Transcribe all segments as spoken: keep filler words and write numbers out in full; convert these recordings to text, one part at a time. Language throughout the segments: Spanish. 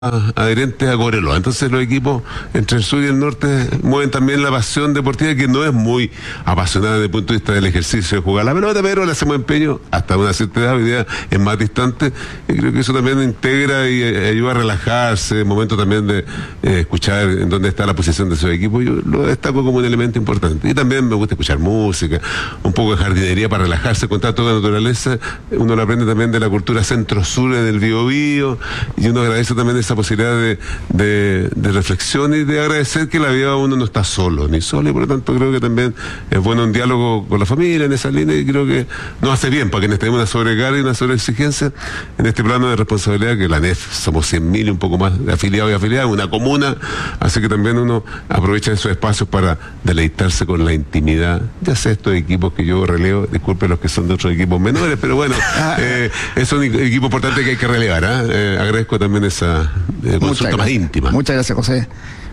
adherentes a Cobreloa. Entonces los equipos entre el sur y el norte mueven también la pasión deportiva, que no es muy apasionada desde el punto de vista del ejercicio de jugar la pelota, pero le hacemos empeño hasta una cierta edad. Hoy día es más distante, y creo que eso también integra y eh, ayuda a relajarse, momento también de eh, escuchar en dónde está la posición de esos equipos. Yo lo destaco como un elemento importante. Y también me gusta escuchar música, un poco de jardinería para relajarse, contacto con la naturaleza. Uno lo aprende también de la cultura centro-sur del Biobío, y uno agradece también esa posibilidad de, de, de reflexión y de agradecer que la vida uno no está solo, ni solo, y por lo tanto creo que también es bueno un diálogo con la familia en esa línea, y creo que nos hace bien para quienes tenemos una sobrecarga y una sobreexigencia en este plano de responsabilidad, que la N E F somos cien mil y un poco más de afiliados y afiliadas, una comuna, así que también uno aprovecha esos espacios para deleitarse con la intimidad, ya sea estos equipos que yo relevo, disculpen los que son de otros equipos menores, pero bueno, eh, es un equipo importante que hay que relevar, ¿eh? Eh, agradezco también esa Eh, consulta más íntima. Muchas gracias, José.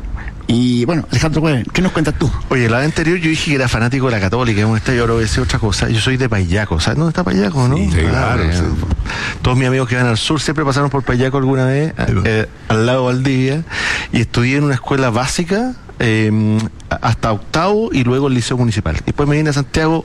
Y bueno, Alejandro, ¿qué nos cuentas tú? Oye, la vez anterior yo dije que era fanático de la Católica, un estadio, ahora voy a decir otra cosa. Yo soy de Payaco, ¿sabes dónde está Payaco, no? Sí, claro, ah, sí. Todos mis amigos que van al sur siempre pasaron por Payaco alguna vez, eh, al lado de Valdivia, y estudié en una escuela básica eh, hasta octavo y luego el liceo municipal. Después me vine a Santiago.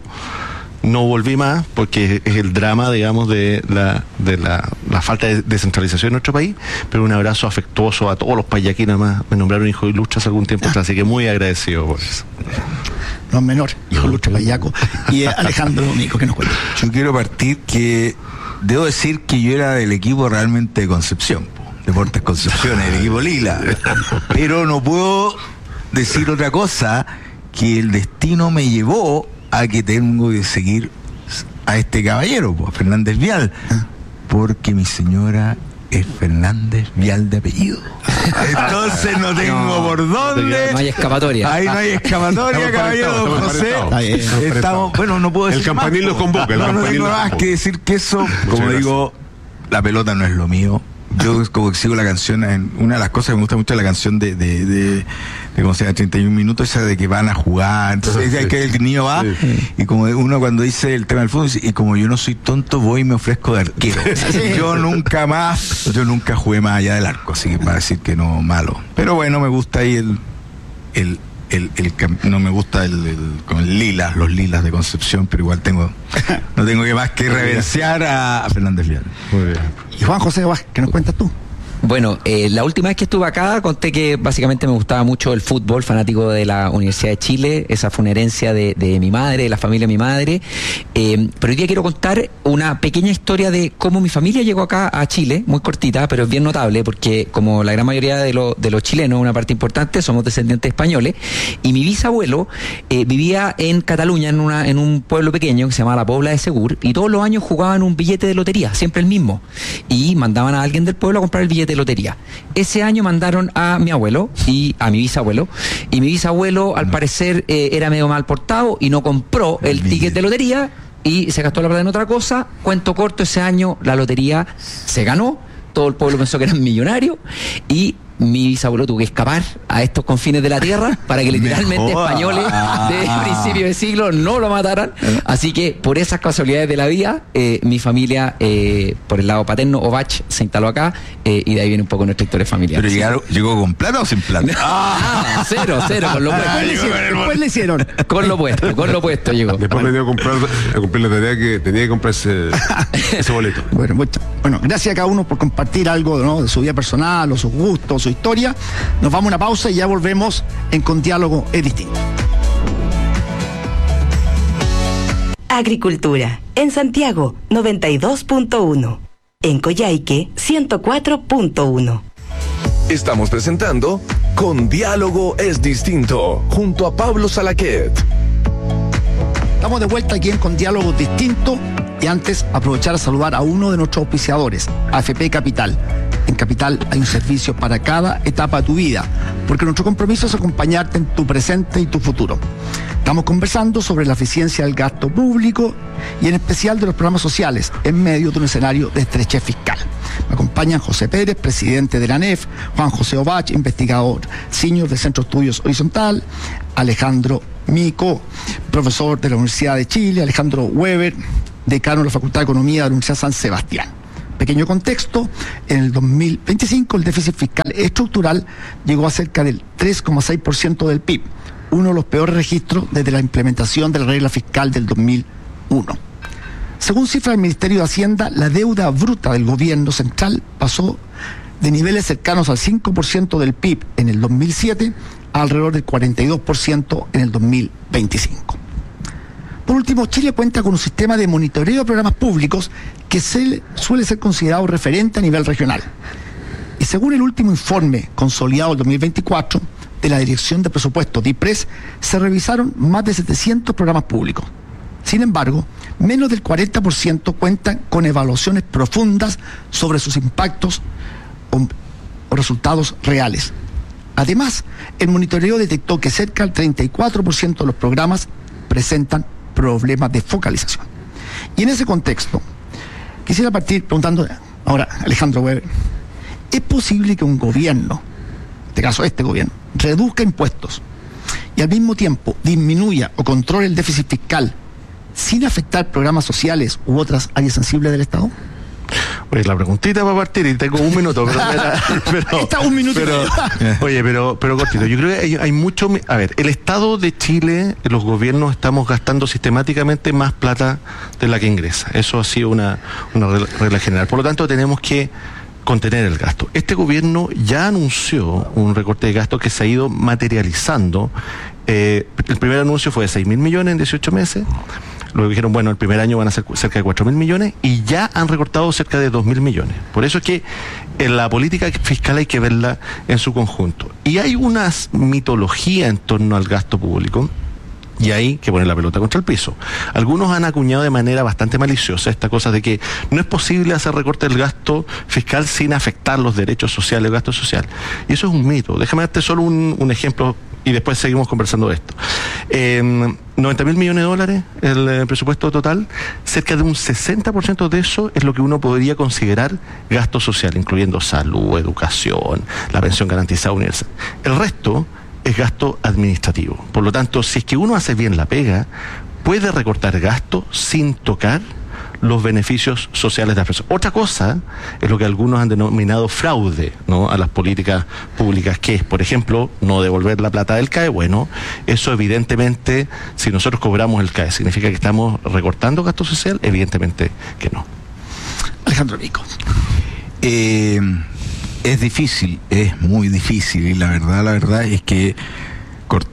No volví más porque es el drama, digamos, de la de la, la falta de descentralización en nuestro país, pero un abrazo afectuoso a todos los payaquinos. Más me nombraron hijo ilustre hace algún tiempo atrás, así que muy agradecido por eso. No es menor, hijo ilustre payaco. Y eh, Alejandro, Nico, ¿qué nos cuentas? Yo quiero partir que debo decir que yo era del equipo realmente de Concepción, Deportes Concepción, el equipo Lila, pero no puedo decir otra cosa, que el destino me llevó a que tengo que seguir a este caballero, pues, Fernández Vial, porque mi señora es Fernández Vial de apellido. Entonces no tengo no, por dónde. No hay escapatoria. Ahí no hay escapatoria, caballero don José. Estamos, estamos, bueno, no puedo decir. El campanil los convoca. No, no tengo más que decir que eso, como digo, la pelota no es lo mío. Yo como sigo la canción, en una de las cosas que me gusta mucho es la canción de, de, de, de como sea, treinta y un minutos, esa de que van a jugar, entonces sí, que el niño va, sí. Y como uno cuando dice el tema del fútbol, y como yo no soy tonto, voy y me ofrezco de arquero. Sí. Yo nunca más, yo nunca jugué más allá del arco, así que para decir que no, malo. Pero bueno, me gusta ahí el, el El, el, no me gusta el, el, con el lilas, los lilas de Concepción, pero igual tengo, no tengo que más que reverenciar a, a Fernández Vial. Muy bien. Y Juan José, ¿qué nos cuentas tú? Bueno, eh, la última vez que estuve acá conté que básicamente me gustaba mucho el fútbol, fanático de la Universidad de Chile, esa fue una herencia de, de mi madre, de la familia de mi madre, eh, pero hoy día quiero contar una pequeña historia de cómo mi familia llegó acá a Chile, muy cortita, pero es bien notable, porque como la gran mayoría de, lo, de los chilenos, una parte importante, somos descendientes españoles, y mi bisabuelo eh, vivía en Cataluña, en, una, en un pueblo pequeño que se llamaba La Pobla de Segur, y todos los años jugaban un billete de lotería, siempre el mismo, y mandaban a alguien del pueblo a comprar el billete de lotería. Ese año mandaron a mi abuelo y a mi bisabuelo, y mi bisabuelo al parecer eh, era medio mal portado y no compró el ticket de lotería y se gastó la plata en otra cosa. Cuento corto, ese año la lotería se ganó, todo el pueblo pensó que eran millonarios, y mi bisabuelo tuvo que escapar a estos confines de la tierra para que literalmente españoles de principio de siglo no lo mataran. Así que por esas casualidades de la vida, eh, mi familia, eh, por el lado paterno, Ovach, se instaló acá, eh, y de ahí viene un poco nuestra historia familiar. ¿Pero llegaron, llegó con plata o sin plata? Ah, cero, cero, con lo puesto. Ah, después le hicieron. Con lo puesto, con lo puesto llegó. Después me dio a comprar, a cumplir la tarea que tenía que comprar ese, ese boleto. Bueno, mucho, bueno, gracias a cada uno por compartir algo, ¿no?, de su vida personal o sus gustos, su historia. Nos vamos a una pausa y ya volvemos en Con Diálogo es Distinto. Agricultura. En Santiago, noventa y dos punto uno. En Coyhaique, ciento cuatro punto uno. Estamos presentando Con Diálogo es Distinto, junto a Pablo Salaquet. Estamos de vuelta aquí en Con Diálogo es Distinto, y antes aprovechar a saludar a uno de nuestros auspiciadores, A F P Capital. En Capital hay un servicio para cada etapa de tu vida, porque nuestro compromiso es acompañarte en tu presente y tu futuro. Estamos conversando sobre la eficiencia del gasto público y en especial de los programas sociales en medio de un escenario de estrechez fiscal. Me acompañan José Pérez, presidente de la N E F, Juan José Ovach, investigador senior del Centro de Estudios Horizontal, Alejandro Mico, profesor de la Universidad de Chile, Alejandro Weber, decano de la Facultad de Economía de la Universidad San Sebastián. Pequeño contexto, en el dos mil veinticinco el déficit fiscal estructural llegó a cerca del tres coma seis por ciento del P I B, uno de los peores registros desde la implementación de la regla fiscal del dos mil uno. Según cifras del Ministerio de Hacienda, la deuda bruta del gobierno central pasó de niveles cercanos al cinco por ciento del P I B en el dos mil siete a alrededor del cuarenta y dos por ciento en el dos mil veinticinco. Por último, Chile cuenta con un sistema de monitoreo de programas públicos que se, suele ser considerado referente a nivel regional. Y según el último informe consolidado del dos mil veinticuatro de la Dirección de Presupuestos, DIPRES, se revisaron más de setecientos programas públicos. Sin embargo, menos del cuarenta por ciento cuentan con evaluaciones profundas sobre sus impactos o, o resultados reales. Además, el monitoreo detectó que cerca del treinta y cuatro por ciento de los programas presentan problemas de focalización. Y en ese contexto, quisiera partir preguntando ahora, Alejandro Weber, ¿es posible que un gobierno, en este caso este gobierno, reduzca impuestos y al mismo tiempo disminuya o controle el déficit fiscal sin afectar programas sociales u otras áreas sensibles del Estado? Oye, la preguntita va a partir y tengo un minuto, pero, pero está un minuto. Pero, oye, pero, pero cortito. Yo creo que hay, hay mucho. A ver, el Estado de Chile, los gobiernos estamos gastando sistemáticamente más plata de la que ingresa. Eso ha sido una, una regla general. Por lo tanto, tenemos que contener el gasto. Este gobierno ya anunció un recorte de gasto que se ha ido materializando. Eh, el primer anuncio fue de seis mil millones en dieciocho meses. Luego dijeron, bueno, el primer año van a ser cerca de cuatro mil millones y ya han recortado cerca de dos mil millones. Por eso es que en la política fiscal hay que verla en su conjunto. Y hay una mitología en torno al gasto público. Y hay que poner la pelota contra el piso. Algunos han acuñado de manera bastante maliciosa esta cosa de que no es posible hacer recorte del gasto fiscal sin afectar los derechos sociales, el gasto social. Y eso es un mito. Déjame darte solo un, un ejemplo y después seguimos conversando de esto. Eh, noventa mil millones de dólares el, el presupuesto total, cerca de un sesenta por ciento de eso es lo que uno podría considerar gasto social, incluyendo salud, educación, la pensión garantizada universal. El resto es gasto administrativo. Por lo tanto, si es que uno hace bien la pega, puede recortar gasto sin tocar los beneficios sociales de las personas. Otra cosa es lo que algunos han denominado fraude, ¿no?, a las políticas públicas, que es, por ejemplo, no devolver la plata del C A E. Bueno, eso evidentemente, si nosotros cobramos el C A E, ¿significa que estamos recortando gasto social? Evidentemente que no. Alejandro Nico. Eh... Es difícil, es muy difícil, y la verdad, la verdad es que cort-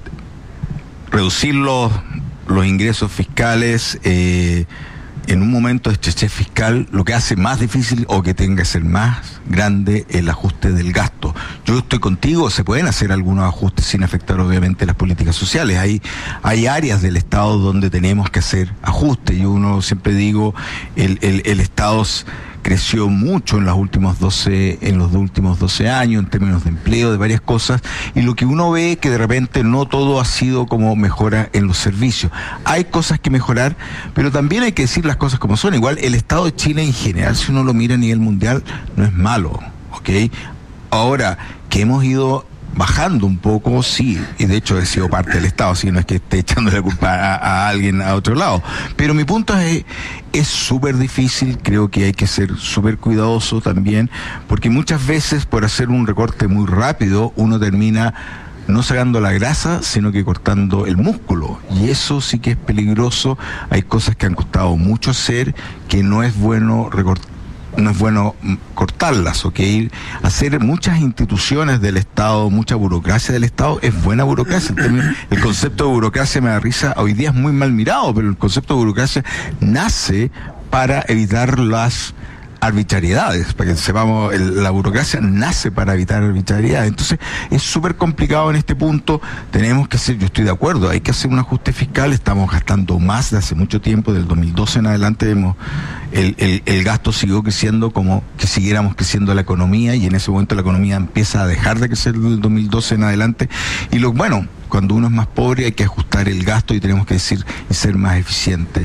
reducir los, los ingresos fiscales eh, en un momento de estrechez fiscal, lo que hace más difícil o que tenga que ser más grande el ajuste del gasto. Yo estoy contigo, se pueden hacer algunos ajustes sin afectar obviamente las políticas sociales. Hay, hay áreas del Estado donde tenemos que hacer ajustes. Yo uno siempre digo, el, el, el Estado creció mucho en los últimos doce, en los últimos doce años, en términos de empleo, de varias cosas, y lo que uno ve es que de repente no todo ha sido como mejora en los servicios. Hay cosas que mejorar, pero también hay que decir las cosas como son. Igual el Estado de Chile en general, si uno lo mira a nivel mundial, no es malo, ¿ok? Ahora, que hemos ido bajando un poco, sí, y de hecho he sido parte del Estado, así que no es que esté echando la culpa a, a alguien a otro lado, pero mi punto es es súper difícil, creo que hay que ser súper cuidadoso también, porque muchas veces por hacer un recorte muy rápido uno termina no sacando la grasa, sino que cortando el músculo, y eso sí que es peligroso. Hay cosas que han costado mucho hacer, que no es bueno recortar, no es bueno cortarlas, ¿ok? Hacer muchas instituciones del Estado, mucha burocracia del Estado, es buena burocracia. El, el concepto de burocracia, me da risa, hoy día es muy mal mirado, pero el concepto de burocracia nace para evitar las arbitrariedades, para que sepamos, el, la burocracia nace para evitar arbitrariedades. Entonces es súper complicado en este punto. Tenemos que hacer, yo estoy de acuerdo, hay que hacer un ajuste fiscal. Estamos gastando más de hace mucho tiempo, del dos mil doce en adelante vemos el, el, el gasto siguió creciendo como que siguiéramos creciendo la economía, y en ese momento la economía empieza a dejar de crecer del dos mil doce en adelante. Y lo bueno, cuando uno es más pobre hay que ajustar el gasto y tenemos que decir y ser más eficiente.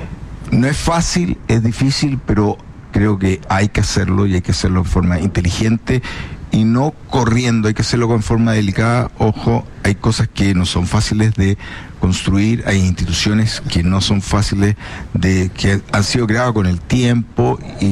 No es fácil, es difícil, pero creo que hay que hacerlo, y hay que hacerlo en forma inteligente y no corriendo. Hay que hacerlo con forma delicada. Ojo, hay cosas que no son fáciles de construir, hay instituciones que no son fáciles de, que han sido creadas con el tiempo, y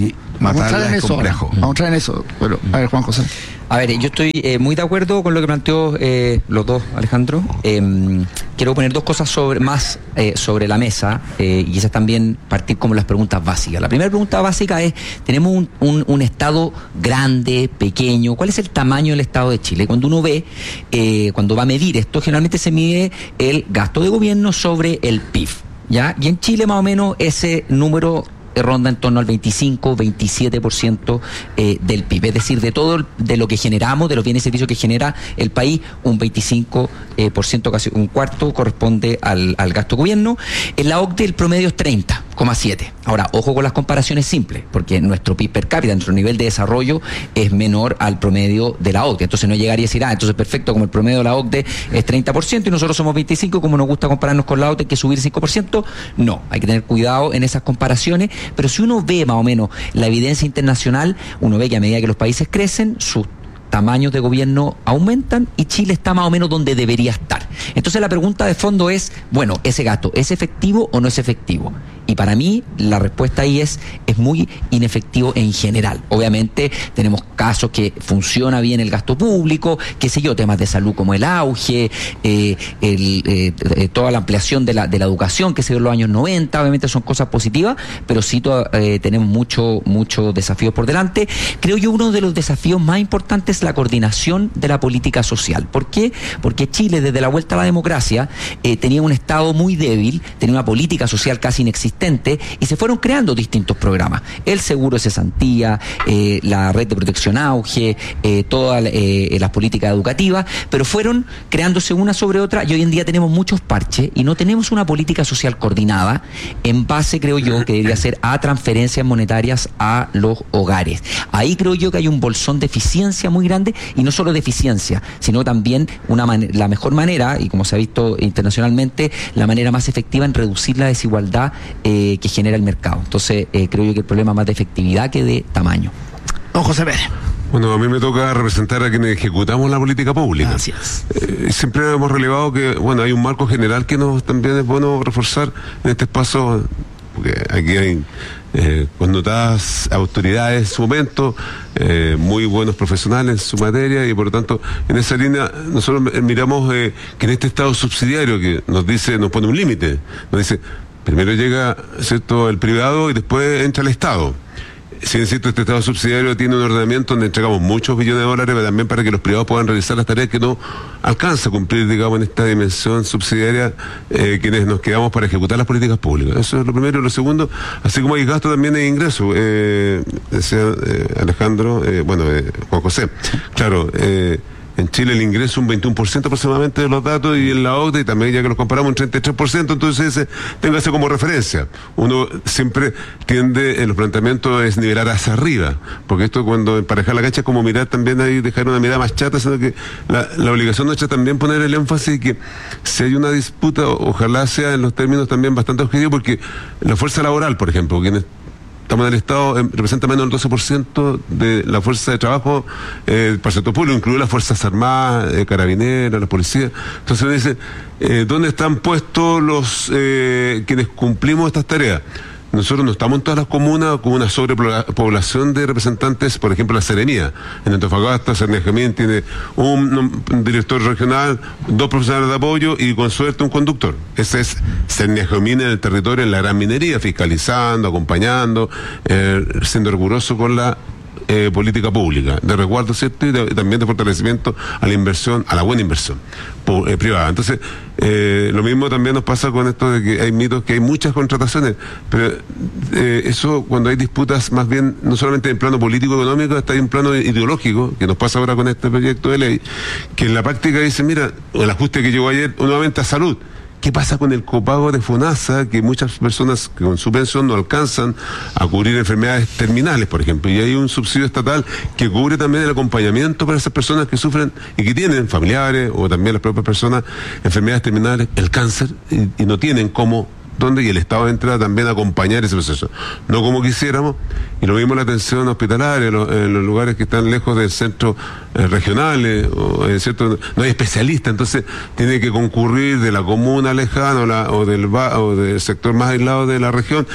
Vamos a entrar matarla en es eso ahora. complejo. Vamos a entrar en eso. Pero, a ver, Juan José. A ver, yo estoy eh, muy de acuerdo con lo que planteó eh, los dos, Alejandro. Eh, quiero poner dos cosas sobre, más eh, sobre la mesa eh, y esas también partir como las preguntas básicas. La primera pregunta básica es, tenemos un, un, un Estado grande, pequeño. ¿Cuál es el tamaño del Estado de Chile? Cuando uno ve, eh, cuando va a medir esto, generalmente se mide el gasto de gobierno sobre el P I B, ¿ya? Y en Chile más o menos ese número ronda en torno al veinticinco, veintisiete por ciento eh, del P I B, es decir, de todo el, de lo que generamos, de los bienes y servicios que genera el país, un veinticinco por ciento, eh, casi un cuarto corresponde al, al gasto gobierno. En la O C D E el promedio es treinta coma siete. Ahora, ojo con las comparaciones simples, porque nuestro P I B per cápita, nuestro nivel de desarrollo es menor al promedio de la O C D E. Entonces no llegaría a decir, ah, entonces perfecto, como el promedio de la O C D E es treinta por ciento y nosotros somos veinticinco, como nos gusta compararnos con la O C D E, hay que subir cinco por ciento. No, hay que tener cuidado en esas comparaciones. Pero si uno ve más o menos la evidencia internacional, uno ve que a medida que los países crecen, sus tamaños de gobierno aumentan y Chile está más o menos donde debería estar. Entonces la pregunta de fondo es, bueno, ¿ese gasto es efectivo o no es efectivo? Y para mí la respuesta ahí es, es muy inefectivo en general. Obviamente tenemos casos que funciona bien el gasto público, qué sé yo, temas de salud como el auge, eh, el, eh, eh, toda la ampliación de la, de la educación que se dio en los años noventa, obviamente son cosas positivas, pero sí to, eh, tenemos muchos mucho desafíos por delante. Creo yo uno de los desafíos más importantes es la coordinación de la política social. ¿Por qué? Porque Chile desde la vuelta a la democracia eh, tenía un Estado muy débil, tenía una política social casi inexistente, y se fueron creando distintos programas. El seguro de cesantía, eh, la red de protección auge, eh, todas eh, las políticas educativas, pero fueron creándose una sobre otra y hoy en día tenemos muchos parches y no tenemos una política social coordinada en base, creo yo, que debería ser a transferencias monetarias a los hogares. Ahí creo yo que hay un bolsón de eficiencia muy grande y no solo de eficiencia, sino también una man- la mejor manera, y como se ha visto internacionalmente, la manera más efectiva en reducir la desigualdad Eh, que genera el mercado. Entonces, eh, creo yo que el problema es más de efectividad que de tamaño. Don José Pérez. Bueno, a mí me toca representar a quienes ejecutamos la política pública. Así es. Eh, siempre hemos relevado que, bueno, hay un marco general que nos también es bueno reforzar en este espacio, porque aquí hay eh, connotadas autoridades en su momento, eh, muy buenos profesionales en su materia, y por lo tanto, en esa línea, nosotros miramos eh, que en este Estado subsidiario que nos dice, nos pone un límite, nos dice, primero llega, ¿cierto?, el privado y después entra el Estado. Si es cierto, este Estado subsidiario tiene un ordenamiento donde entregamos muchos billones de dólares, pero también para que los privados puedan realizar las tareas que no alcanza a cumplir, digamos, en esta dimensión subsidiaria, eh, quienes nos quedamos para ejecutar las políticas públicas. Eso es lo primero. Y lo segundo, así como hay gasto, también hay ingreso. Eh, decía eh, Alejandro, eh, bueno, eh, Juan José, claro, eh, en Chile el ingreso un veintiuno por ciento aproximadamente de los datos, y en la O C D E también, ya que los comparamos, un treinta y tres por ciento, entonces eh, téngase como referencia. Uno siempre tiende en los planteamientos es nivelar hacia arriba, porque esto cuando emparejar la cancha es como mirar también ahí, dejar una mirada más chata, sino que la, la obligación nuestra también poner el énfasis que si hay una disputa, ojalá sea en los términos también bastante objetivos, porque la fuerza laboral, por ejemplo, quienes estamos en el Estado, eh, representa menos del doce por ciento de la fuerza de trabajo eh, para el sector público, incluido las Fuerzas Armadas, eh, Carabineras, la Policía. Entonces uno dice, eh, ¿dónde están puestos los eh, quienes cumplimos estas tareas? Nosotros no estamos en todas las comunas con una sobrepoblación de representantes, por ejemplo, la Seremía. En Antofagasta, Cerniajamín tiene un, un director regional, dos profesionales de apoyo y con suerte un conductor. Ese es Cerniajamín en el territorio, en la gran minería, fiscalizando, acompañando, eh, siendo riguroso con la Eh, política pública, de resguardo, ¿cierto? Y de, también de fortalecimiento a la inversión, a la buena inversión pu- eh, privada. Entonces, eh, lo mismo también nos pasa con esto de que hay mitos, que hay muchas contrataciones, pero eh, eso cuando hay disputas, más bien, no solamente en plano político-económico, hasta hay un plano ideológico, que nos pasa ahora con este proyecto de ley, que en la práctica dice, mira, el ajuste que llegó ayer, nuevamente a salud. ¿Qué pasa con el copago de FONASA, que muchas personas que con su pensión no alcanzan a cubrir enfermedades terminales, por ejemplo? Y hay un subsidio estatal que cubre también el acompañamiento para esas personas que sufren y que tienen familiares, o también las propias personas, enfermedades terminales, el cáncer, y, y no tienen cómo, dónde, y el Estado entra también a acompañar ese proceso. No como quisiéramos, y lo mismo la atención hospitalaria, lo, en los lugares que están lejos del centro eh, regionales, o, eh, ¿cierto? No hay especialistas, entonces tiene que concurrir de la comuna lejana o, la, o, del, o del sector más aislado de la región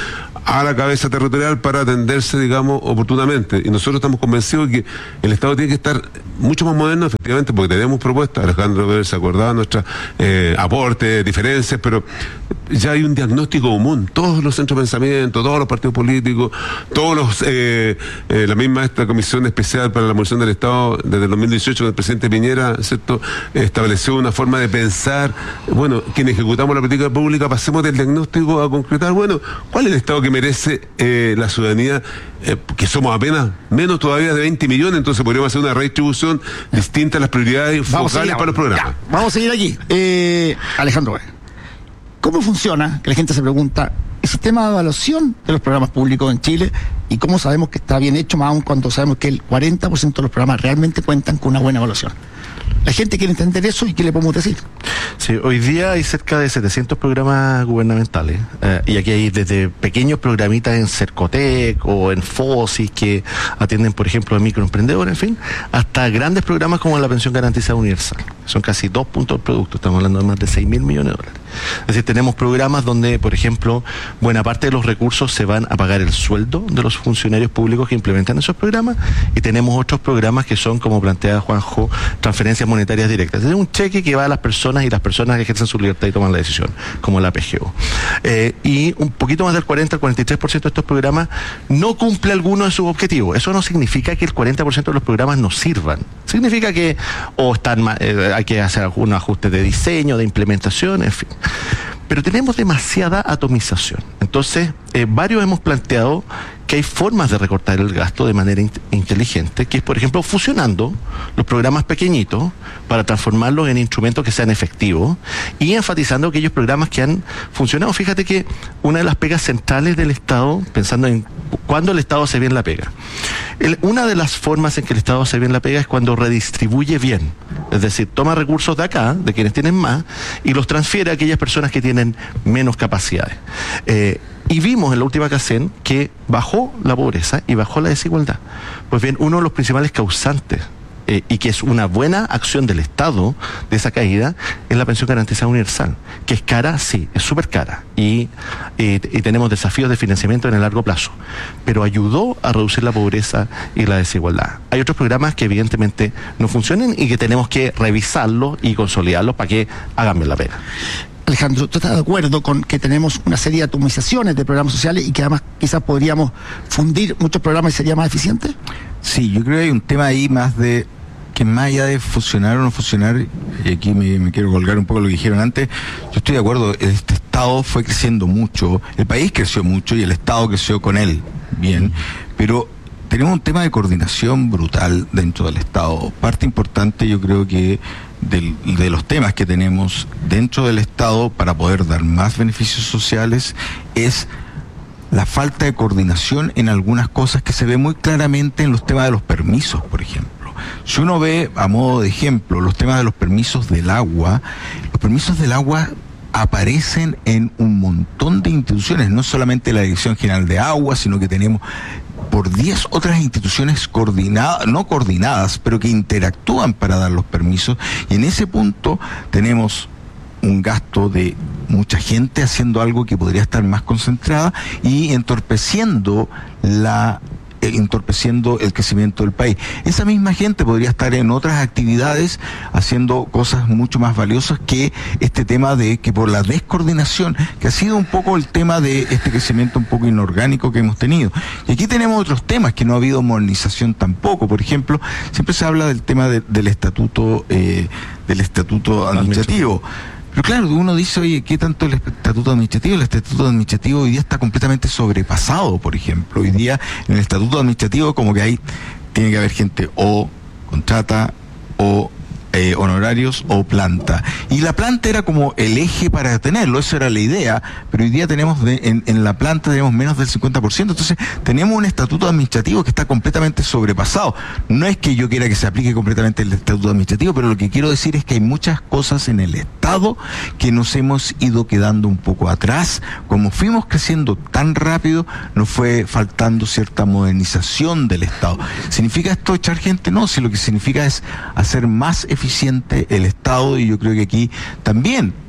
a la cabeza territorial para atenderse, digamos, oportunamente. Y nosotros estamos convencidos de que el Estado tiene que estar mucho más moderno, efectivamente, porque tenemos propuestas. Alejandro Pérez se acordaba de nuestros eh, aportes, diferencias, pero ya hay un diagnóstico común. Todos los centros de pensamiento, todos los partidos políticos, todos los eh, eh, la misma esta comisión especial para la munición del Estado desde el dos mil dieciocho, con el presidente Piñera, ¿cierto?, estableció una forma de pensar. Bueno, quienes ejecutamos la política pública, pasemos del diagnóstico a concretar, bueno, ¿cuál es el Estado que merece eh, la ciudadanía? Eh, que somos apenas menos todavía de veinte millones, entonces podríamos hacer una redistribución distinta a las prioridades Vamos focales seguir, para los programas. Ya, vamos a seguir aquí. Eh, Alejandro, ¿cómo funciona, que la gente se pregunta, el sistema de evaluación de los programas públicos en Chile, y cómo sabemos que está bien hecho, más aún cuando sabemos que el cuarenta por ciento de los programas realmente cuentan con una buena evaluación? La gente quiere entender eso, y ¿qué le podemos decir? Sí, hoy día hay cerca de setecientos programas gubernamentales, eh, y aquí hay desde pequeños programitas en Cercotec o en FOSIS que atienden, por ejemplo, a microemprendedores, en fin, hasta grandes programas como la Pensión Garantizada Universal. Son casi dos puntos del producto, estamos hablando de más de seis mil millones de dólares. Es decir, tenemos programas donde, por ejemplo, buena parte de los recursos se van a pagar el sueldo de los funcionarios públicos que implementan esos programas, y tenemos otros programas que son, como plantea Juanjo, transferencias monetarias directas. Es un cheque que va a las personas, y las personas que ejercen su libertad y toman la decisión, como la P G O. Eh, y un poquito más del cuarenta al cuarenta y tres por ciento de estos programas no cumple alguno de sus objetivos. Eso no significa que el cuarenta por ciento de los programas no sirvan. Significa que o están eh, hay que hacer algún ajuste de diseño, de implementación, en fin. Pero tenemos demasiada atomización. Entonces, eh, varios hemos planteado que hay formas de recortar el gasto de manera in- inteligente, que es, por ejemplo, fusionando los programas pequeñitos para transformarlos en instrumentos que sean efectivos, y enfatizando aquellos programas que han funcionado. Fíjate que una de las pegas centrales del Estado, pensando en cuándo el Estado hace bien la pega, el, una de las formas en que el Estado hace bien la pega es cuando redistribuye bien. Es decir, toma recursos de acá, de quienes tienen más, y los transfiere a aquellas personas que tienen menos capacidades. Eh, Y vimos en la última CACEN que bajó la pobreza y bajó la desigualdad. Pues bien, uno de los principales causantes, eh, y que es una buena acción del Estado de esa caída, es la Pensión Garantizada Universal, que es cara, sí, es súper cara, y, eh, y tenemos desafíos de financiamiento en el largo plazo, pero ayudó a reducir la pobreza y la desigualdad. Hay otros programas que evidentemente no funcionan y que tenemos que revisarlos y consolidarlos para que hagan bien la pena. Alejandro, ¿tú estás de acuerdo con que tenemos una serie de atomizaciones de programas sociales y que además quizás podríamos fundir muchos programas y sería más eficiente? Sí, yo creo que hay un tema ahí más de que más allá de funcionar o no funcionar, y aquí me, me quiero colgar un poco lo que dijeron antes, yo estoy de acuerdo, este Estado fue creciendo mucho, el país creció mucho y el Estado creció con él, bien, pero tenemos un tema de coordinación brutal dentro del Estado. Parte importante, yo creo que Del, de los temas que tenemos dentro del Estado para poder dar más beneficios sociales es la falta de coordinación en algunas cosas que se ve muy claramente en los temas de los permisos, por ejemplo. Si uno ve, a modo de ejemplo, los temas de los permisos del agua, los permisos del agua aparecen en un montón de instituciones, no solamente la Dirección General de Agua, sino que tenemos por diez otras instituciones coordinadas, no coordinadas, pero que interactúan para dar los permisos, y en ese punto tenemos un gasto de mucha gente haciendo algo que podría estar más concentrada y entorpeciendo la eh, entorpeciendo el crecimiento del país. Esa misma gente podría estar en otras actividades haciendo cosas mucho más valiosas que este tema de que por la descoordinación, que ha sido un poco el tema de este crecimiento un poco inorgánico que hemos tenido. Y aquí tenemos otros temas que no ha habido modernización tampoco. Por ejemplo, siempre se habla del tema de, del estatuto eh, del estatuto administrativo. Pero claro, uno dice, oye, ¿qué tanto el estatuto administrativo? El estatuto administrativo hoy día está completamente sobrepasado, por ejemplo. Hoy día en el estatuto administrativo como que hay, tiene que haber gente o contrata o eh, honorarios o planta. Y la planta era como el eje para tenerlo, esa era la idea, pero hoy día tenemos de, en, en la planta tenemos menos del cincuenta por ciento, entonces tenemos un estatuto administrativo que está completamente sobrepasado. No es que yo quiera que se aplique completamente el estatuto administrativo, pero lo que quiero decir es que hay muchas cosas en el Estado que nos hemos ido quedando un poco atrás. Como fuimos creciendo tan rápido, nos fue faltando cierta modernización del Estado. ¿Significa esto echar gente? No, si lo que significa es hacer más eficiente el Estado, y yo creo que aquí también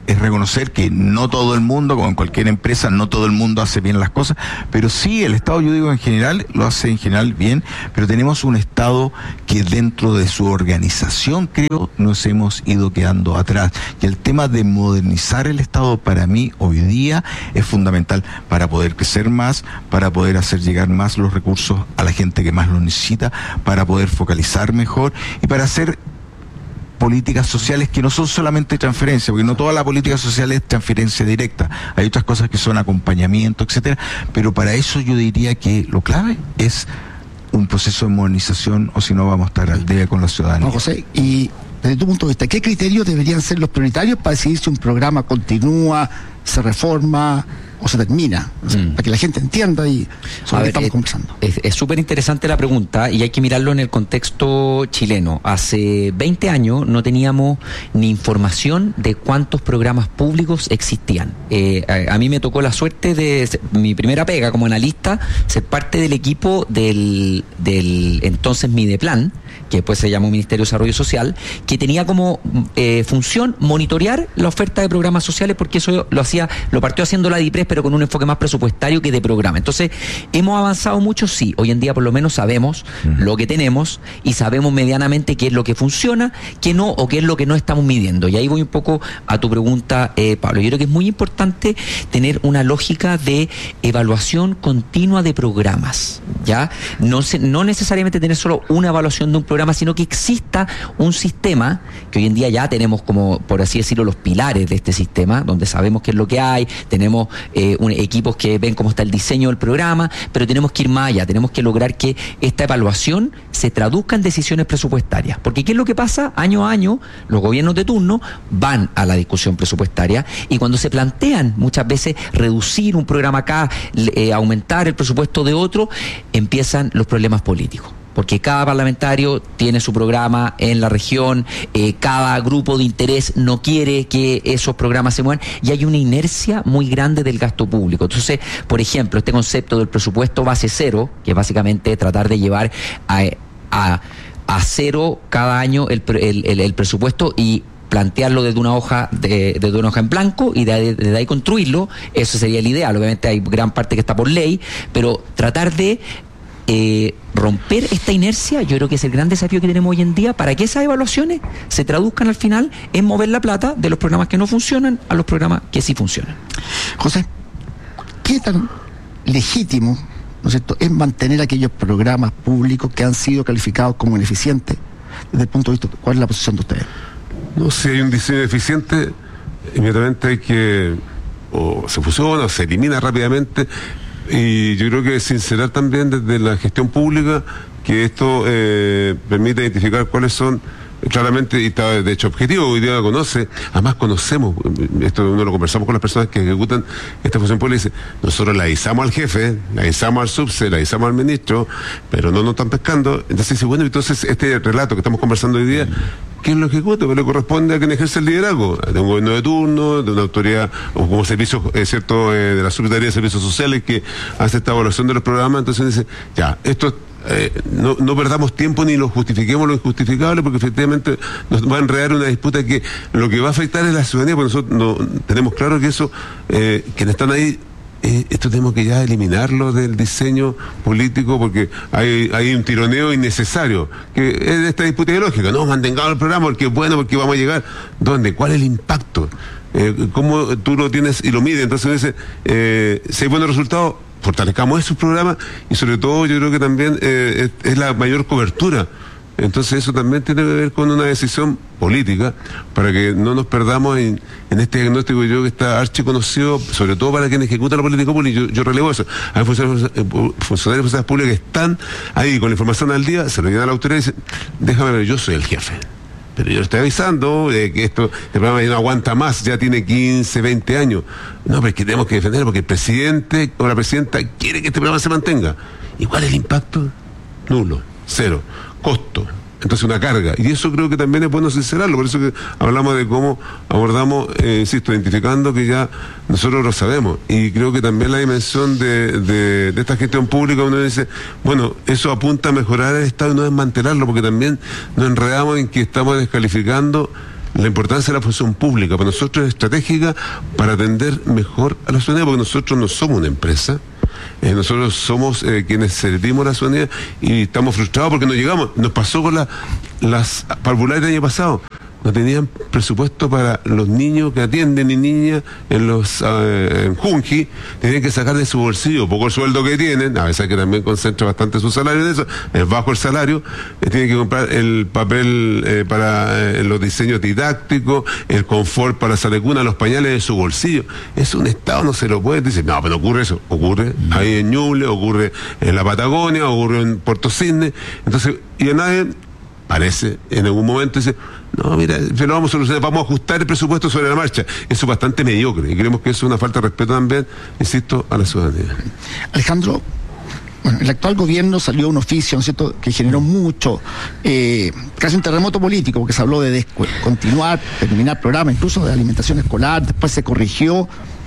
es reconocer que no todo el mundo, como en cualquier empresa, no todo el mundo hace bien las cosas, pero sí el Estado, yo digo en general, lo hace en general bien, pero tenemos un Estado que dentro de su organización, creo, nos hemos ido quedando atrás. Y el tema de modernizar el Estado para mí hoy día es fundamental para poder crecer más, para poder hacer llegar más los recursos a la gente que más lo necesita, para poder focalizar mejor y para hacer políticas sociales que no son solamente transferencia, porque no toda la política social es transferencia directa, hay otras cosas que son acompañamiento, etcétera, pero para eso yo diría que lo clave es un proceso de modernización, o si no vamos a estar al día con la ciudadanía. No, José, y desde tu punto de vista, ¿qué criterios deberían ser los prioritarios para decidir si un programa continúa, se reforma o se termina? O sea, mm. para que la gente entienda y sobre qué estamos es, conversando. Es súper interesante la pregunta y hay que mirarlo en el contexto chileno. Hace veinte años no teníamos ni información de cuántos programas públicos existían. Eh, a, a mí me tocó la suerte de mi primera pega como analista, ser parte del equipo del, del entonces Mideplan, que después se llamó Ministerio de Desarrollo Social, que tenía como eh, función monitorear la oferta de programas sociales, porque eso lo hacía, lo partió haciendo la DIPRES, pero con un enfoque más presupuestario que de programa. Entonces, ¿hemos avanzado mucho? Sí. Hoy en día por lo menos sabemos uh-huh. lo que tenemos y sabemos medianamente qué es lo que funciona, qué no, o qué es lo que no estamos midiendo. Y ahí voy un poco a tu pregunta, eh, Pablo. Yo creo que es muy importante tener una lógica de evaluación continua de programas, ¿ya? No, se, no necesariamente tener solo una evaluación de un programa, sino que exista un sistema, que hoy en día ya tenemos como, por así decirlo, los pilares de este sistema, donde sabemos qué es lo que hay, tenemos eh, un, equipos que ven cómo está el diseño del programa, pero tenemos que ir más allá, tenemos que lograr que esta evaluación se traduzca en decisiones presupuestarias, porque ¿qué es lo que pasa? Año a año, los gobiernos de turno van a la discusión presupuestaria y cuando se plantean muchas veces reducir un programa acá, eh, aumentar el presupuesto de otro, empiezan los problemas políticos. Porque cada parlamentario tiene su programa en la región, eh, cada grupo de interés no quiere que esos programas se muevan y hay una inercia muy grande del gasto público. Entonces, por ejemplo, este concepto del presupuesto base cero, que es básicamente tratar de llevar a, a, a cero cada año el, el, el, el presupuesto y plantearlo desde una hoja de, desde una hoja en blanco y de, de, de ahí construirlo, eso sería el ideal. Obviamente hay gran parte que está por ley, pero tratar de Eh, romper esta inercia, yo creo que es el gran desafío que tenemos hoy en día para que esas evaluaciones se traduzcan al final en mover la plata de los programas que no funcionan a los programas que sí funcionan. José, ¿qué tan legítimo, ¿no es cierto?, es mantener aquellos programas públicos que han sido calificados como ineficientes desde el punto de vista, ¿cuál es la posición de ustedes? No, si hay un diseño eficiente, inmediatamente hay que o se fusiona o se elimina rápidamente. Y yo creo que sincerar también desde la gestión pública que esto eh, permite identificar cuáles son claramente, y está de hecho objetivo, hoy día lo conoce, además conocemos, esto uno lo conversamos con las personas que ejecutan esta función pública, y dice, nosotros le avisamos al jefe, le avisamos al subse, le avisamos al ministro, pero no nos están pescando. Entonces dice, bueno, entonces este relato que estamos conversando hoy día, ¿quién lo ejecuta? Pues le corresponde a quien ejerce el liderazgo, de un gobierno de turno, de una autoridad, o como servicios, es cierto, eh, de la Secretaría de Servicios Sociales que hace esta evaluación de los programas. Entonces dice, ya, esto Eh, no, no perdamos tiempo ni lo justifiquemos lo injustificable, porque efectivamente nos va a enredar una disputa que lo que va a afectar es la ciudadanía, porque nosotros no, tenemos claro que eso, eh, quienes están ahí, eh, esto tenemos que ya eliminarlo del diseño político, porque hay, hay un tironeo innecesario, que es de esta disputa ideológica. No, mantengamos el programa porque es bueno, porque vamos a llegar. ¿Dónde? ¿Cuál es el impacto? Eh, ¿Cómo tú lo tienes y lo mides? Entonces dice, eh, si hay buenos resultados, fortalezcamos esos programas y sobre todo yo creo que también eh, es, es la mayor cobertura. Entonces eso también tiene que ver con una decisión política para que no nos perdamos en, en este diagnóstico yo que está archiconocido, sobre todo para quienes ejecutan la política pública. Yo, yo relevo eso. Hay funcionarios, funcionarios de fuerzas públicas que están ahí con la información al día, se lo llevan a la autoridad y dicen, déjame ver, yo soy el jefe. Pero yo le estoy avisando de que esto, el programa ya no aguanta más, ya tiene quince, veinte años. No, pero es que tenemos que defenderlo porque el presidente o la presidenta quiere que este programa se mantenga. ¿Y cuál es el impacto? Nulo, cero, costo. Entonces una carga. Y eso creo que también es bueno sincerarlo, por eso que hablamos de cómo abordamos, eh, insisto, identificando que ya nosotros lo sabemos. Y creo que también la dimensión de, de, de esta gestión pública, uno dice, bueno, eso apunta a mejorar el Estado y no desmantelarlo, porque también nos enredamos en que estamos descalificando la importancia de la función pública para nosotros es estratégica para atender mejor a la ciudadanía, porque nosotros no somos una empresa. Eh, nosotros somos eh, quienes servimos a la ciudadanía y estamos frustrados porque no llegamos. Nos pasó con la, las parvularias del año pasado. No tenían presupuesto para los niños que atienden y niñas en los eh, en Junji, tenían que sacar de su bolsillo, poco el sueldo que tienen, a veces que también concentra bastante su salario en eso, es bajo el salario, eh, tienen que comprar el papel eh, para eh, los diseños didácticos, el confort para salir cuna, los pañales de su bolsillo. Es un Estado, no se lo puede decir, no, pero no ocurre eso, ocurre ahí en Ñuble, ocurre en la Patagonia, ocurre en Puerto Cisne, entonces, y a nadie parece, en algún momento dice, no, mira, lo vamos a solucionar, vamos a ajustar el presupuesto sobre la marcha. Eso es bastante mediocre y creemos que eso es una falta de respeto también, insisto, a la ciudadanía. Alejandro, bueno, el actual gobierno salió un oficio, ¿no es cierto?, que generó mucho, eh, casi un terremoto político, porque se habló de continuar, terminar programa, incluso de alimentación escolar, después se corrigió.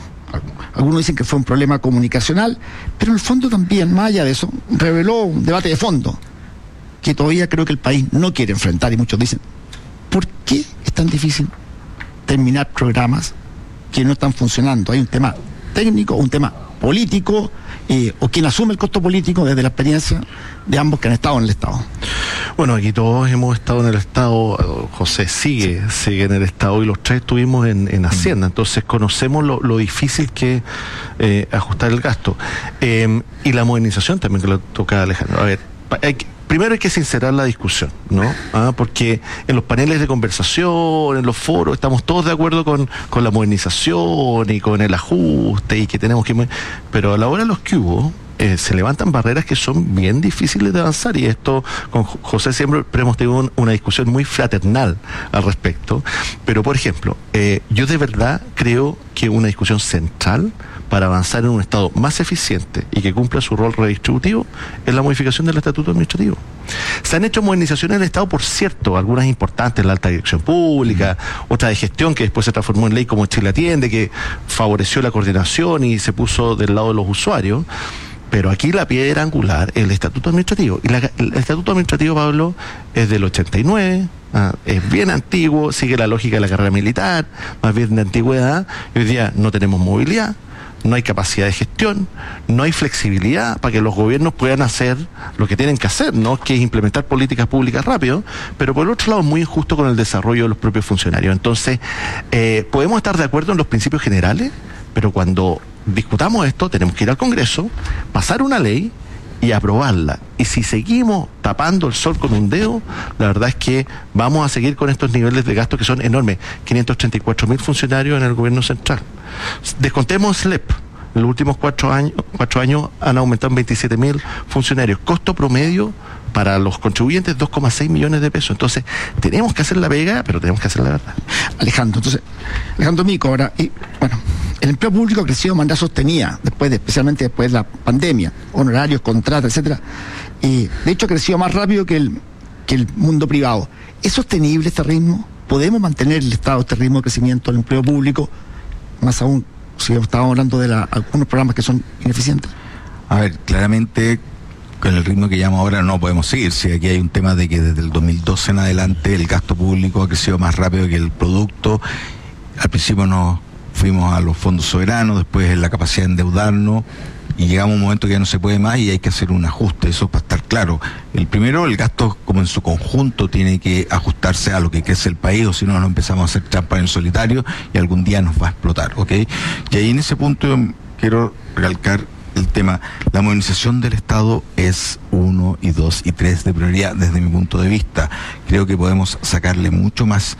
Algunos dicen que fue un problema comunicacional, pero en el fondo también, más allá de eso, reveló un debate de fondo que todavía creo que el país no quiere enfrentar, y muchos dicen, ¿por qué es tan difícil terminar programas que no están funcionando? Hay un tema técnico, un tema político, eh, o quien asume el costo político desde la experiencia de ambos que han estado en el Estado. Bueno, aquí todos hemos estado en el Estado, José sigue, sigue en el Estado y los tres estuvimos en, en Hacienda, entonces conocemos lo, lo difícil que es eh, ajustar el gasto. Eh, y la modernización también que lo toca Alejandro. A ver, hay que, primero hay que sincerar la discusión, ¿no? Ah, porque en los paneles de conversación, en los foros, estamos todos de acuerdo con, con la modernización y con el ajuste y que tenemos que... Pero a la hora de los que hubo, eh, se levantan barreras que son bien difíciles de avanzar, y esto con José siempre hemos tenido un, una discusión muy fraternal al respecto. Pero, por ejemplo, eh, yo de verdad creo que una discusión central para avanzar en un Estado más eficiente y que cumpla su rol redistributivo es la modificación del estatuto administrativo. Se han hecho modernizaciones en el Estado, por cierto, algunas importantes, la alta dirección pública, otra de gestión que después se transformó en ley como Chile Atiende, que favoreció la coordinación y se puso del lado de los usuarios. Pero aquí la piedra angular es el estatuto administrativo. Y la, el estatuto administrativo, Pablo, es del ochenta y nueve, ah, es bien antiguo, sigue la lógica de la carrera militar, más bien de antigüedad, y hoy día no tenemos movilidad, no hay capacidad de gestión, no hay flexibilidad para que los gobiernos puedan hacer lo que tienen que hacer, ¿no?, que es implementar políticas públicas rápido, pero por el otro lado es muy injusto con el desarrollo de los propios funcionarios. Entonces, eh, podemos estar de acuerdo en los principios generales, pero cuando discutamos esto tenemos que ir al Congreso, pasar una ley y aprobarla. Y si seguimos tapando el sol con un dedo, la verdad es que vamos a seguir con estos niveles de gasto que son enormes. quinientos treinta y cuatro mil funcionarios en el gobierno central. Descontemos S L E P. En los últimos cuatro años, cuatro años han aumentado en veintisiete mil funcionarios. Costo promedio para los contribuyentes, dos coma seis millones de pesos. Entonces, tenemos que hacer la pega, pero tenemos que hacer la verdad. Alejandro, entonces, Alejandro Mico, ahora, y, bueno, el empleo público ha crecido de manera sostenida, después de, especialmente después de la pandemia, honorarios, contratos, etcétera. Y de hecho ha crecido más rápido que el, que el mundo privado. ¿Es sostenible este ritmo? ¿Podemos mantener el Estado este ritmo de crecimiento del empleo público? Más aún, si estamos hablando de la, algunos programas que son ineficientes. A ver, claramente con el ritmo que llevamos ahora no podemos seguir. Si aquí hay un tema de que desde el dos mil doce en adelante el gasto público ha crecido más rápido que el producto. Al principio nos fuimos a los fondos soberanos, después en la capacidad de endeudarnos, y llegamos a un momento que ya no se puede más y hay que hacer un ajuste. Eso para estar claro. El primero, el gasto como en su conjunto tiene que ajustarse a lo que crece el país, o si no, no empezamos a hacer trampa en el solitario y algún día nos va a explotar, ¿ok? Y ahí en ese punto yo quiero recalcar el tema. La modernización del Estado es uno y dos y tres de prioridad desde mi punto de vista. Creo que podemos sacarle mucho más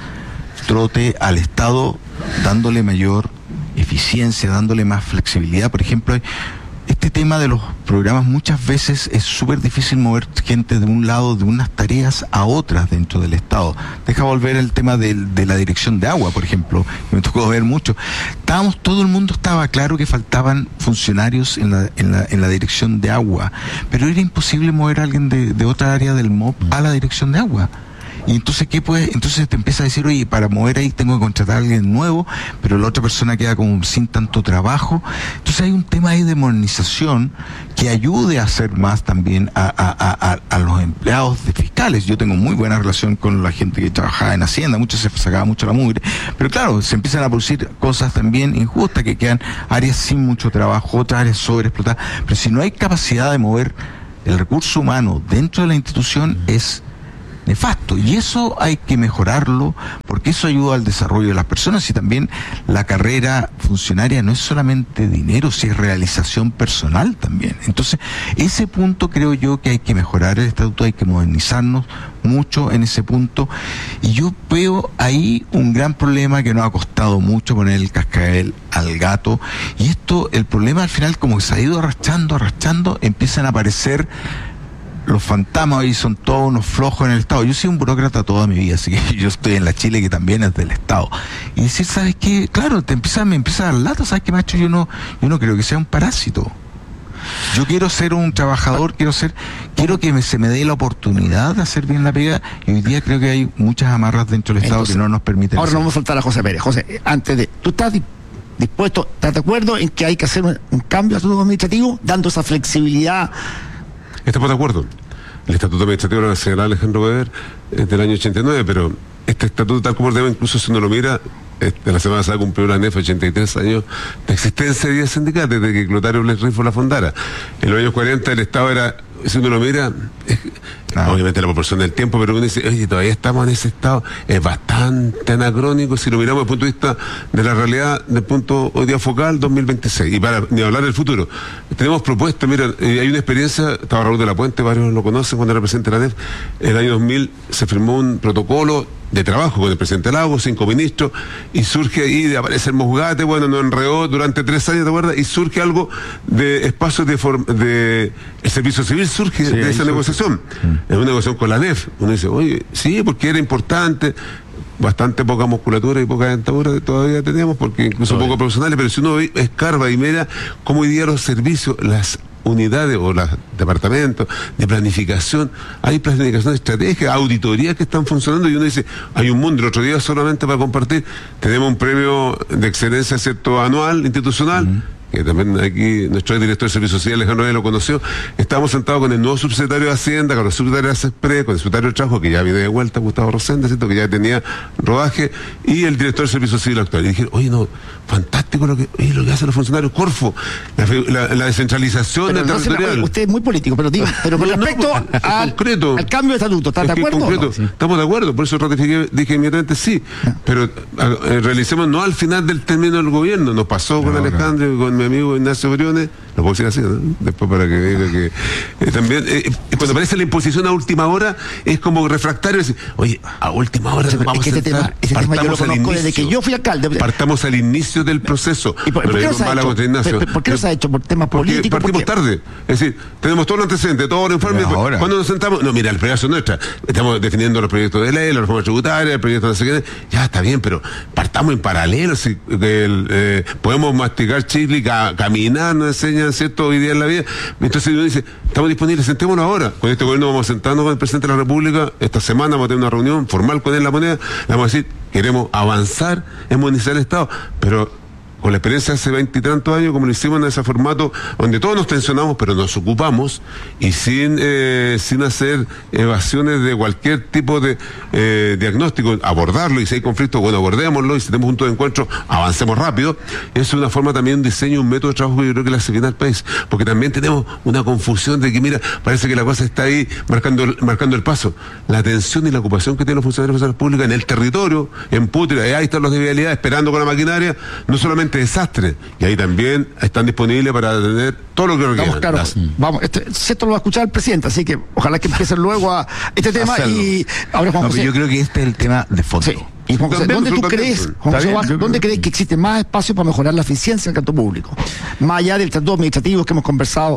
trote al Estado, dándole mayor eficiencia, dándole más flexibilidad. Por ejemplo, este tema de los programas, muchas veces es súper difícil mover gente de un lado, de unas tareas a otras dentro del Estado. Deja volver el tema de, de la dirección de agua, por ejemplo, que me tocó ver mucho. Estábamos, todo el mundo estaba claro que faltaban funcionarios en la, en la, en la dirección de agua, pero era imposible mover a alguien de, de otra área del M O P a la dirección de agua. Y entonces, ¿qué puede? Entonces te empieza a decir, oye, para mover ahí tengo que contratar a alguien nuevo, pero la otra persona queda como sin tanto trabajo. Entonces hay un tema ahí de modernización que ayude a hacer más también a, a, a, a los empleados de fiscales. Yo tengo muy buena relación con la gente que trabajaba en Hacienda, muchos se sacaba mucho la mugre, pero claro, se empiezan a producir cosas también injustas, que quedan áreas sin mucho trabajo, otras áreas sobreexplotadas. Pero si no hay capacidad de mover el recurso humano dentro de la institución, es nefasto, y eso hay que mejorarlo, porque eso ayuda al desarrollo de las personas. Y también la carrera funcionaria no es solamente dinero, si es realización personal también. Entonces, ese punto creo yo que hay que mejorar el estatuto, hay que modernizarnos mucho en ese punto, y yo veo ahí un gran problema que nos ha costado mucho poner el cascabel al gato, y esto, el problema al final como que se ha ido arrastrando, arrastrando, empiezan a aparecer los fantasmas. Hoy son todos unos flojos en el Estado. Yo soy un burócrata toda mi vida, así que yo estoy en la Chile que también es del Estado. Y decir, ¿sabes qué? Claro, te empieza, me empieza a dar lata, ¿sabes qué, macho? Yo no, yo no creo que sea un parásito. Yo quiero ser un trabajador, quiero ser, quiero que me, se me dé la oportunidad de hacer bien la pega, y hoy día creo que hay muchas amarras dentro del Estado. Entonces, que no nos permiten. Ahora hacer. no vamos a soltar a José Pérez. José, antes de, ¿tú estás dispuesto, estás de acuerdo en que hay que hacer un, un cambio al estatuto administrativo, dando esa flexibilidad? Estamos de acuerdo. El estatuto administrativo lo señalaba Alejandro Weber es del año ochenta y nueve, pero este estatuto tal como ordenado, incluso si uno lo mira, este, la semana pasada cumplió la N E F ochenta y tres años de existencia de diez sindicatos desde que Clotario Bles Rifo la fundara. En los años cuarenta el Estado era, si uno lo mira, es, ah. obviamente la proporción del tiempo, pero uno dice, oye, todavía estamos en ese estado, es bastante anacrónico si lo miramos desde el punto de vista de la realidad, del punto hoy día focal dos mil veintiséis, y para ni hablar del futuro. Tenemos propuestas, mira, eh, hay una experiencia, estaba Raúl de la Puente, varios lo conocen cuando era presidente de la N E F, el año dos mil se firmó un protocolo de trabajo con el presidente Lagos, cinco ministros, y surge ahí, de aparece el Mosgate, bueno, nos enredó durante tres años, ¿te acuerdas? Y surge algo de espacios de, form, de el servicio civil, surge sí, de esa negociación. Mm. Es una negociación con la N E F. Uno dice, oye, sí, porque era importante, bastante poca musculatura y poca dentadura todavía tenemos, porque incluso poco profesionales, pero si uno ve, escarba y mira cómo hoy día los servicios, las unidades o los departamentos de planificación, hay planificación estratégica, auditorías que están funcionando, y uno dice, hay un mundo. El otro día, solamente para compartir, tenemos un premio de excelencia, ¿cierto?, anual, institucional, uh-huh. que también aquí nuestro director de Servicios Sociales, Alejandro Noé, lo conoció. Estábamos sentados con el nuevo subsecretario de Hacienda, con el subsecretario de ASESPRE, con el secretario de Trabajo, que ya viene de vuelta, Gustavo Rosende, ¿cierto?, que ya tenía rodaje, y el director de Servicios Civil actual. Y dije, oye, no, fantástico lo que, oye, lo que hacen los funcionarios, Corfo, la, la, la descentralización pero del territorial. La, usted es muy político, pero digo, pero con no, respecto no, no, al, concreto, al cambio de estatuto, ¿estás de acuerdo? Concreto, no? Sí. Estamos de acuerdo, por eso ratifiqué, dije inmediatamente sí, no. pero a, a, realicemos no al final del término del gobierno. Nos pasó con no, Alejandro no. y con mi amigo Ignacio Briones, lo puedo decir así, ¿no? Después para que diga que eh, también, eh, cuando aparece la imposición a última hora, es como refractario, decir, oye, a última hora nos vamos es que a sentar, este tema, ese tema yo lo conozco desde que yo fui alcalde. Partamos al inicio del proceso. ¿Y por, ¿por, qué, no se ha hecho? ¿Por, ¿Por qué no se ha hecho? ¿Por temas porque políticos? Partimos tarde. Es decir, tenemos todos los antecedentes, todos los informes. Cuando nos sentamos, no, mira, el proyecto es nuestra. Estamos definiendo los proyectos de ley, la reforma tributaria, el proyecto de la seguridad. Ya está bien, pero partamos en paralelo. Si, el, eh, podemos masticar chicle y ca, caminar, nos enseñan, ¿cierto?, hoy día en la vida. Entonces uno dice, estamos disponibles, sentémonos ahora. Con este gobierno vamos sentando con el presidente de la República. Esta semana vamos a tener una reunión formal con él, la moneda. Le vamos a decir, queremos avanzar en modernizar el Estado, pero con la experiencia de hace veinte y tantos años, como lo hicimos en ese formato, donde todos nos tensionamos, pero nos ocupamos, y sin eh, sin hacer evasiones de cualquier tipo de eh, diagnóstico, abordarlo, y si hay conflictos, bueno, abordémoslo, y si tenemos puntos de encuentro, avancemos rápido. Es una forma también, un diseño, un método de trabajo que yo creo que le hace bien al país, porque también tenemos una confusión de que, mira, parece que la cosa está ahí marcando, marcando el paso. La atención y la ocupación que tienen los funcionarios de la pública en el territorio, en Putri, ahí están los de vialidad, esperando con la maquinaria, no solamente desastre, y ahí también están disponibles para atender todo lo que requieran. Vamos, claro, las... vamos, este, esto lo va a escuchar el presidente, así que ojalá que empiecen luego a este tema. Hacerlo. Y ahora Juan no, José, yo creo que este es el tema de fondo. Sí. Y Juan José, ¿dónde tú crees, Juan José Baja, ¿dónde crees que existe más espacio para mejorar la eficiencia del gasto público? Más allá del trato administrativo que hemos conversado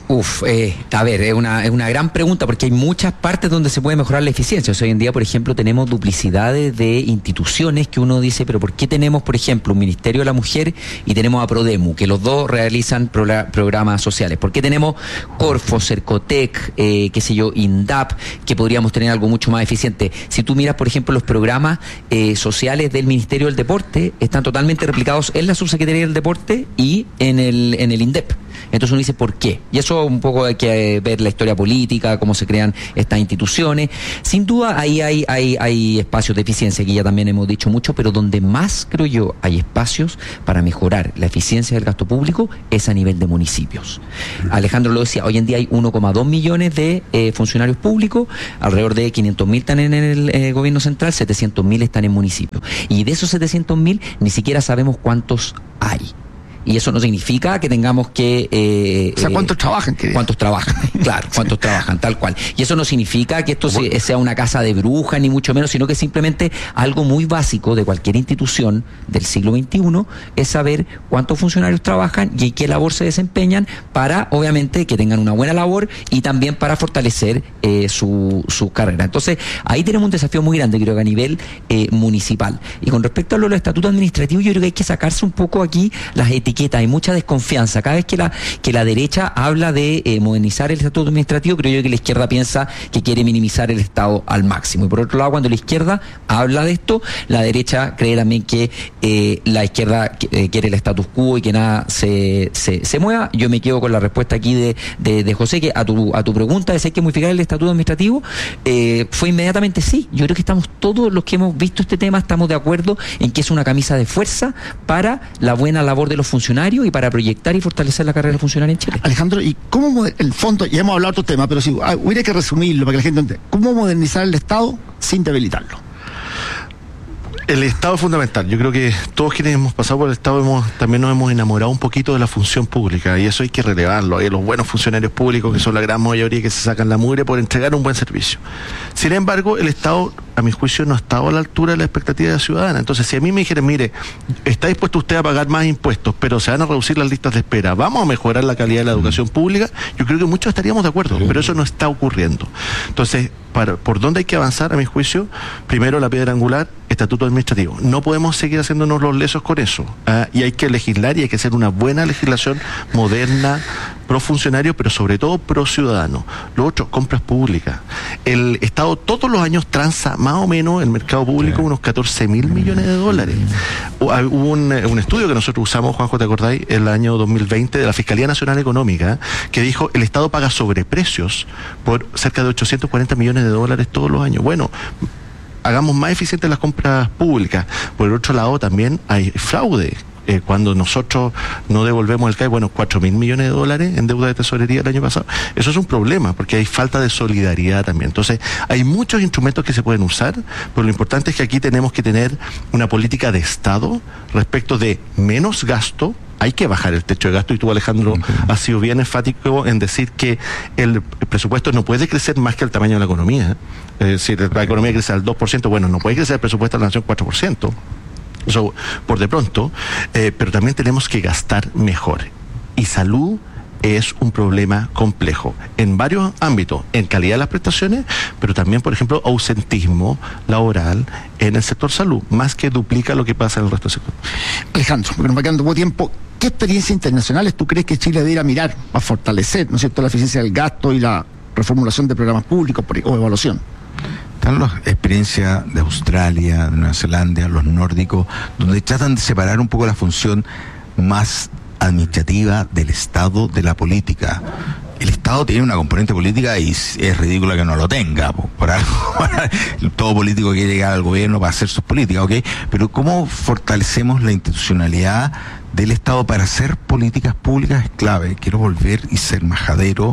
Uf, eh, a ver, es una, es una gran pregunta porque hay muchas partes donde se puede mejorar la eficiencia. O sea, hoy en día, por ejemplo, tenemos duplicidades de instituciones que uno dice, pero ¿por qué tenemos, por ejemplo, un Ministerio de la Mujer y tenemos a Prodemu, que los dos realizan pro- programas sociales? ¿Por qué tenemos Corfo, Cercotec, eh, qué sé yo, INDAP, que podríamos tener algo mucho más eficiente? Si tú miras, por ejemplo, los programas eh, sociales del Ministerio del Deporte, están totalmente replicados en la Subsecretaría del Deporte y en el, en el INDEP. Entonces uno dice, ¿por qué? Y eso un poco hay que ver la historia política, cómo se crean estas instituciones. Sin duda ahí hay, hay, hay espacios de eficiencia, que ya también hemos dicho mucho, pero donde más, creo yo, hay espacios para mejorar la eficiencia del gasto público es a nivel de municipios. Alejandro lo decía, hoy en día hay uno coma dos millones de eh, funcionarios públicos, alrededor de quinientos mil están en el eh, gobierno central, setecientos mil están en municipios. Y de esos setecientos mil ni siquiera sabemos cuántos hay. Y eso no significa que tengamos que... Eh, o sea, ¿cuántos eh, trabajan? ¿Cuántos trabajan? Claro, ¿cuántos trabajan? Tal cual. Y eso no significa que esto se, sea una casa de brujas, ni mucho menos, sino que simplemente algo muy básico de cualquier institución del siglo veintiuno es saber cuántos funcionarios trabajan y en qué labor se desempeñan para, obviamente, que tengan una buena labor y también para fortalecer eh, su, su carrera. Entonces, ahí tenemos un desafío muy grande, creo que a nivel eh, municipal. Y con respecto a lo de los estatutos administrativos, yo creo que hay que sacarse un poco aquí las etiquetas. Hay mucha desconfianza. Cada vez que la que la derecha habla de eh, modernizar el estatuto administrativo, creo yo que la izquierda piensa que quiere minimizar el Estado al máximo. Y por otro lado, cuando la izquierda habla de esto, la derecha cree también que eh, la izquierda eh, quiere el status quo y que nada se, se, se mueva. Yo me quedo con la respuesta aquí de, de, de José, que a tu, a tu pregunta de si hay que modificar el estatuto administrativo, eh, fue inmediatamente sí. Yo creo que estamos todos los que hemos visto este tema, estamos de acuerdo en que es una camisa de fuerza para la buena labor de los funcionarios y para proyectar y fortalecer la carrera funcionaria en Chile. Alejandro, ¿y cómo el fondo, ya hemos hablado de otro tema, pero si ah, hubiera que resumirlo para que la gente entienda, ¿cómo modernizar el Estado sin debilitarlo? El Estado es fundamental. Yo creo que todos quienes hemos pasado por el Estado hemos, también nos hemos enamorado un poquito de la función pública, y eso hay que relevarlo. Hay los buenos funcionarios públicos, que son la gran mayoría, que se sacan la mugre por entregar un buen servicio. Sin embargo, el Estado, a mi juicio, no ha estado a la altura de la expectativa de la ciudadana. Entonces, si a mí me dijeran, mire, está dispuesto usted a pagar más impuestos, pero se van a reducir las listas de espera, vamos a mejorar la calidad de la educación pública, yo creo que muchos estaríamos de acuerdo, pero eso no está ocurriendo. Entonces, para, ¿por dónde hay que avanzar, a mi juicio? Primero, la piedra angular, estatuto administrativo. No podemos seguir haciéndonos los lesos con eso. ¿eh? Y hay que legislar, y hay que hacer una buena legislación moderna, pro funcionario, pero sobre todo pro ciudadano. Lo otro, compras públicas. El Estado todos los años transa más o menos el mercado público unos catorce mil millones de dólares. Hubo un, un estudio que nosotros usamos, Juanjo, ¿te acordáis? El año dos mil veinte de la Fiscalía Nacional Económica, que dijo el Estado paga sobreprecios por cerca de ochocientos cuarenta millones de dólares todos los años. Bueno, hagamos más eficientes las compras públicas. Por el otro lado, también hay fraude. Eh, cuando nosotros no devolvemos el C A E, bueno, cuatro mil millones de dólares en deuda de tesorería el año pasado. Eso es un problema, porque hay falta de solidaridad también. Entonces, hay muchos instrumentos que se pueden usar, pero lo importante es que aquí tenemos que tener una política de Estado respecto de menos gasto. Hay que bajar el techo de gasto, y tú, Alejandro, okay, has sido bien enfático en decir que el presupuesto no puede crecer más que el tamaño de la economía. Es decir, la economía crece al dos por ciento, bueno, no puede crecer el presupuesto de la nación cuatro por ciento. Eso por de pronto, eh, pero también tenemos que gastar mejor. Y salud es un problema complejo en varios ámbitos, en calidad de las prestaciones, pero también, por ejemplo, ausentismo laboral en el sector salud, más que duplica lo que pasa en el resto del sector. Alejandro, porque nos va quedando poco tiempo, ¿qué experiencias internacionales tú crees que Chile debería mirar para fortalecer, ¿no es cierto?, la eficiencia del gasto y la reformulación de programas públicos o evaluación? Están las experiencias de Australia, de Nueva Zelanda, los nórdicos, donde tratan de separar un poco la función más administrativa del Estado de la política. El Estado tiene una componente política y es ridícula que no lo tenga. Por algo, todo político quiere llegar al gobierno para hacer sus políticas, ¿ok? Pero ¿cómo fortalecemos la institucionalidad del Estado para hacer políticas públicas? Es clave. Quiero volver y ser majadero.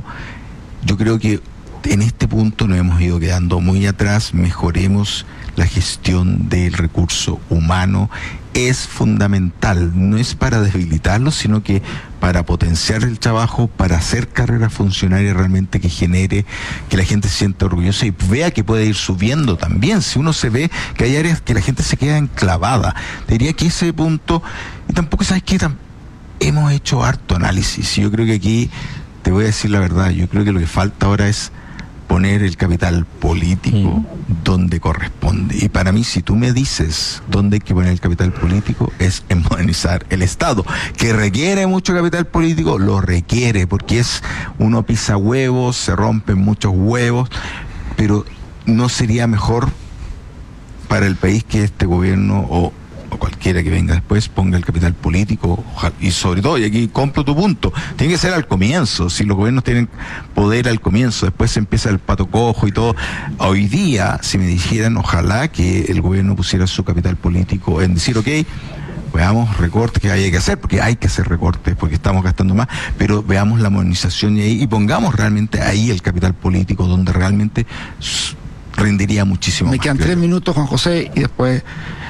Yo creo que en este punto nos hemos ido quedando muy atrás. Mejoremos la gestión del recurso humano. Es fundamental, no es para debilitarlo, sino que para potenciar el trabajo, para hacer carrera funcionaria realmente que genere que la gente se sienta orgullosa y vea que puede ir subiendo también. Si uno se ve que hay áreas que la gente se queda enclavada, diría que ese punto, y tampoco, ¿sabes qué? Hemos hecho harto análisis. Yo creo que aquí te voy a decir la verdad, yo creo que lo que falta ahora es poner el capital político mm. donde corresponde. Y para mí, si tú me dices dónde hay que poner el capital político, es en modernizar el Estado. Que requiere mucho capital político, lo requiere, porque es uno pisa huevos, se rompen muchos huevos, pero ¿no sería mejor para el país que este gobierno o o cualquiera que venga después ponga el capital político? Y sobre todo, y aquí compro tu punto, tiene que ser al comienzo. Si los gobiernos tienen poder al comienzo, después se empieza el pato cojo y todo. Hoy día, si me dijeran, ojalá que el gobierno pusiera su capital político en decir, ok, veamos recortes que hay que hacer, porque hay que hacer recortes, porque estamos gastando más, pero veamos la modernización y, ahí, y pongamos realmente ahí el capital político, donde realmente rendiría muchísimo me más. quedan tres minutos, Juan José, y después